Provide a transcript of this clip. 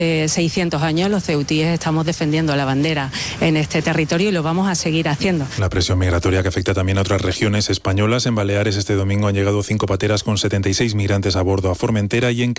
600 años los ceutíes estamos defendiendo la bandera en este territorio y lo vamos a seguir haciendo. La presión migratoria que afecta también a otras regiones españolas. En Baleares este domingo han llegado 5 pateras con 76 migrantes a bordo a Formentera y en